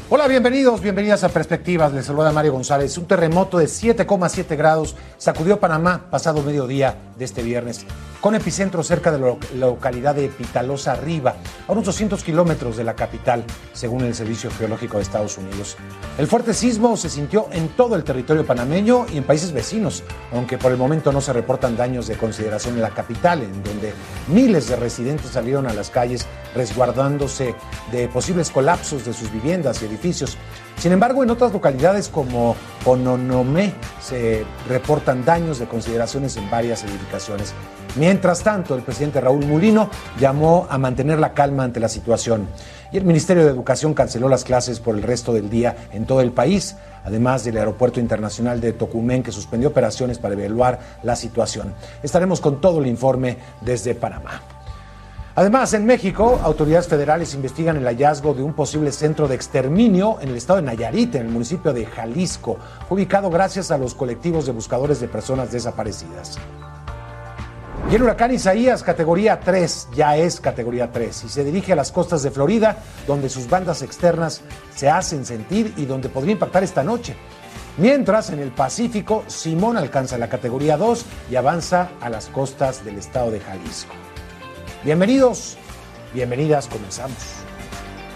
Hola, bienvenidas a Perspectivas. Les saluda Mario González. Un terremoto de 7,7 grados sacudió Panamá pasado mediodía de este viernes, con epicentro cerca de la localidad de Pitalosa Arriba, a unos 200 kilómetros de la capital, según el Servicio Geológico de Estados Unidos. El fuerte sismo se sintió en todo el territorio panameño y en países vecinos, aunque por el momento no se reportan daños de consideración en la capital, en donde miles de residentes salieron a las calles resguardándose de posibles colapsos de sus viviendas y edificios. Sin embargo, en otras localidades como Ononomé se reportan daños de consideraciones en varias edificaciones. Mientras tanto, el presidente Raúl Mulino llamó a mantener la calma ante la situación. Y el Ministerio de Educación canceló las clases por el resto del día en todo el país, además del Aeropuerto Internacional de Tocumen, que suspendió operaciones para evaluar la situación. Estaremos con todo el informe desde Panamá. Además, en México, autoridades federales investigan el hallazgo de un posible centro de exterminio en el estado de Nayarit, en el municipio de Jalisco, ubicado gracias a los colectivos de buscadores de personas desaparecidas. Y el huracán Isaías, categoría 3, ya es categoría 3, y se dirige a las costas de Florida, donde sus bandas externas se hacen sentir y donde podría impactar esta noche. Mientras, en el Pacífico, Simón alcanza la categoría 2 y avanza a las costas del estado de Jalisco. Bienvenidos, bienvenidas, comenzamos.